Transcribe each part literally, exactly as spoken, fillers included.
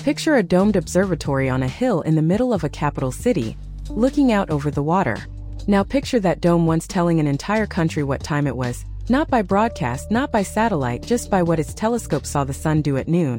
Picture a domed observatory on a hill in the middle of a capital city, looking out over the water. Now picture that dome once telling an entire country what time it was, not by broadcast, not by satellite, just by what its telescope saw the sun do at noon.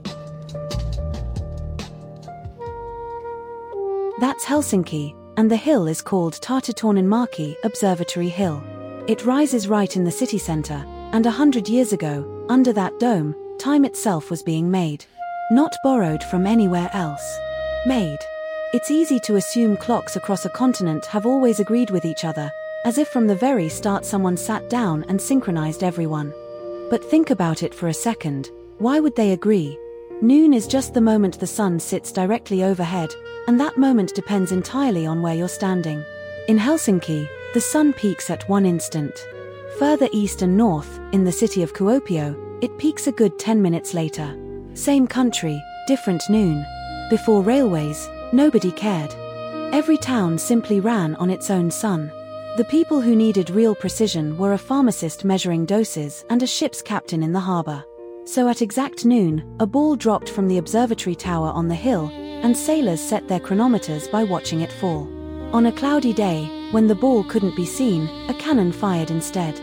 That's Helsinki, and the hill is called Tartatorninmäki Observatory Hill. It rises right in the city center, and a hundred years ago, under that dome, time itself was being made. Not borrowed from anywhere else. Made. It's easy to assume clocks across a continent have always agreed with each other, as if from the very start someone sat down and synchronized everyone. But think about it for a second. Why would they agree? Noon is just the moment the sun sits directly overhead, and that moment depends entirely on where you're standing. In Helsinki, the sun peaks at one instant. Further east and north, in the city of Kuopio, it peaks a good ten minutes later. Same country, different noon. Before railways, nobody cared. Every town simply ran on its own sun. The people who needed real precision were a pharmacist measuring doses and a ship's captain in the harbor. So at exact noon, a ball dropped from the observatory tower on the hill, and sailors set their chronometers by watching it fall. On a cloudy day, when the ball couldn't be seen, a cannon fired instead.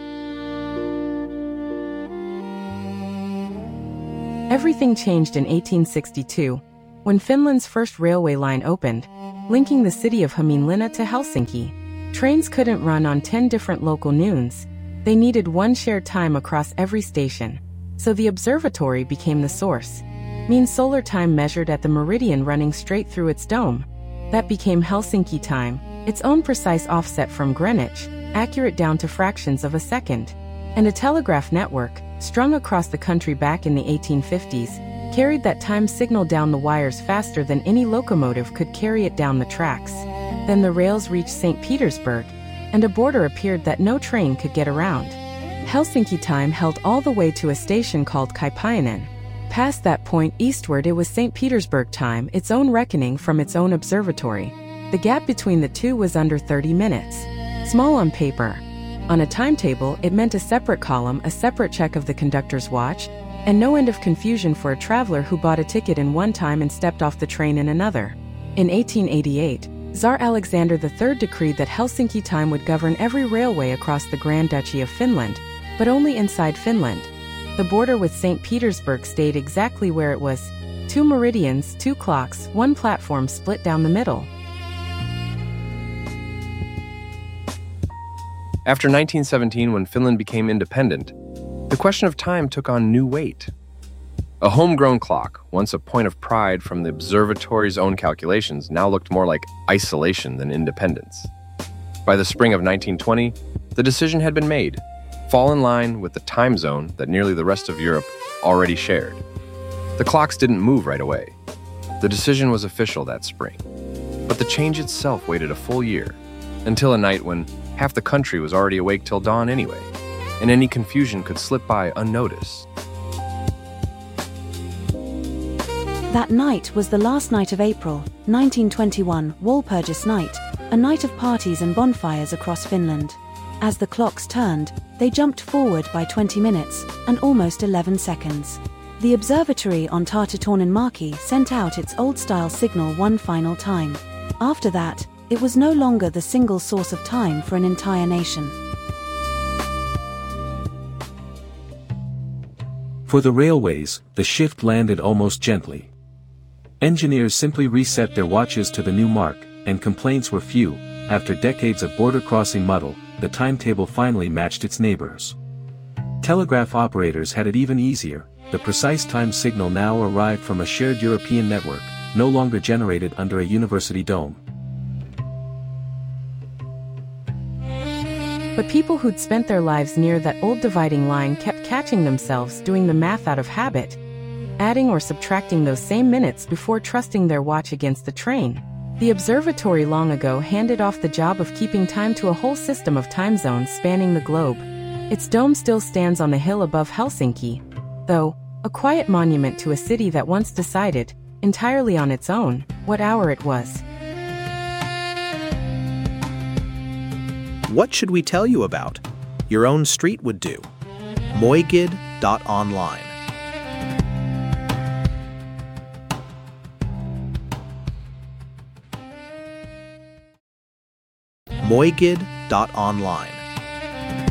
Everything changed in eighteen sixty-two, when Finland's first railway line opened, linking the city of Hämeenlinna to Helsinki. Trains couldn't run on ten different local noons. They needed one shared time across every station. So the observatory became the source. Mean solar time measured at the meridian running straight through its dome. That became Helsinki time, its own precise offset from Greenwich, accurate down to fractions of a second. And a telegraph network, strung across the country back in the eighteen fifties, carried that time signal down the wires faster than any locomotive could carry it down the tracks. Then the rails reached Saint Petersburg, and a border appeared that no train could get around. Helsinki time held all the way to a station called Kaipiainen. Past that point eastward it was Saint Petersburg time, its own reckoning from its own observatory. The gap between the two was under thirty minutes. Small on paper. On a timetable, it meant a separate column, a separate check of the conductor's watch, and no end of confusion for a traveler who bought a ticket in one time and stepped off the train in another. In eighteen eighty-eight, Tsar Alexander the Third decreed that Helsinki time would govern every railway across the Grand Duchy of Finland, but only inside Finland. The border with Saint Petersburg stayed exactly where it was. Two meridians, two clocks, one platform split down the middle. After nineteen seventeen, when Finland became independent, the question of time took on new weight. A homegrown clock, once a point of pride from the observatory's own calculations, now looked more like isolation than independence. By the spring of nineteen twenty, the decision had been made: fall in line with the time zone that nearly the rest of Europe already shared. The clocks didn't move right away. The decision was official that spring. But the change itself waited a full year, until a night when half the country was already awake till dawn anyway, and any confusion could slip by unnoticed. That night was the last night of April, nineteen twenty-one, Walpurgis Night, a night of parties and bonfires across Finland. As the clocks turned, they jumped forward by twenty minutes and almost eleven seconds. The observatory on Tartatorninmäki sent out its old-style signal one final time. After that, it was no longer the single source of time for an entire nation. For the railways, the shift landed almost gently. Engineers simply reset their watches to the new mark, and complaints were few. After decades of border-crossing muddle, the timetable finally matched its neighbors. Telegraph operators had it even easier. The precise time signal now arrived from a shared European network, no longer generated under a university dome. But people who'd spent their lives near that old dividing line kept catching themselves doing the math out of habit, adding or subtracting those same minutes before trusting their watch against the train. The observatory long ago handed off the job of keeping time to a whole system of time zones spanning the globe. Its dome still stands on the hill above Helsinki, though, a quiet monument to a city that once decided, entirely on its own, what hour it was. What should we tell you about? Your own street would do. moigid dot online. moigid dot online.